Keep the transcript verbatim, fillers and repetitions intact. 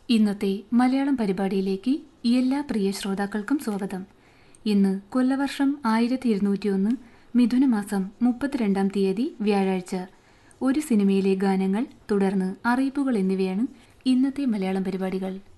ഇന്നത്തെ മലയാളം പരിപാടിയിലേക്ക് എല്ലാ പ്രിയ ശ്രോതാക്കൾക്കും സ്വാഗതം. ഇന്ന് കൊല്ലവർഷം ആയിരത്തി ഇരുന്നൂറ്റി ഒന്ന് മിഥുനമാസം മുപ്പത്തിരണ്ടാം തീയതി വ്യാഴാഴ്ച. ഒരു സിനിമയിലെ ഗാനങ്ങൾ, തുടർന്ന് അറിയിപ്പുകൾ എന്നിവയാണ് ഇന്നത്തെ മലയാളം പരിപാടികൾ.